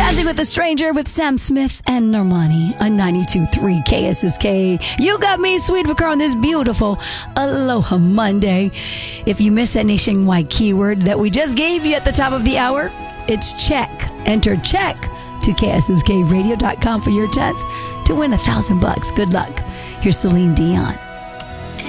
Dancing with a Stranger with Sam Smith and Normani on 92.3 KSSK. You got me, Sweet Vicar, on this beautiful Aloha Monday. If you missed that nationwide keyword that we just gave you at the top of the hour, it's check. Enter check to KSSKradio.com for your chance to win $1,000. Good luck. Here's Celine Dion.